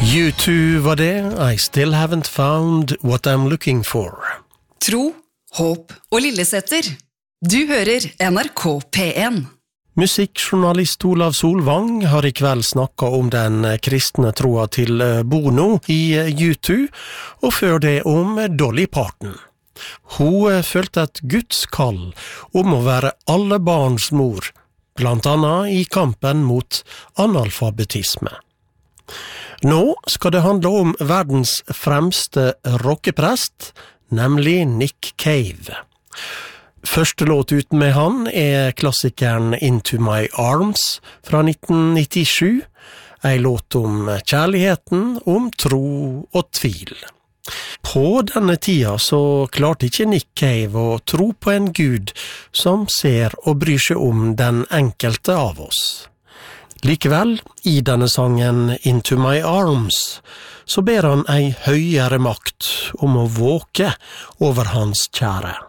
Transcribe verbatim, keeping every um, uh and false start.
U two var det, I still haven't found what I'm looking for. Tro, håp og Lillesetter. Du hører N R K P one. Musikkjournalist Olav Solvang har I kveld snakket om den kristne troa til Bono I U two, og før det om Dolly Parton. Hun følte et Guds kall om å være alle barns mor, blant annet I kampen mot analfabetisme. Nå skal det handle om verdens fremste rockeprest, nemlig Nick Cave. Første låt uten med han er klassikeren Into My Arms fra nitten nittisju, en låt om kjærligheten, om tro og tvil. På denne tida så klarte ikke Nick Cave å tro på en Gud som ser og bryr seg om den enkelte av oss. Likevel, I denne sangen Into My Arms, så ber han ei høyere makt om å våke over hans kjære.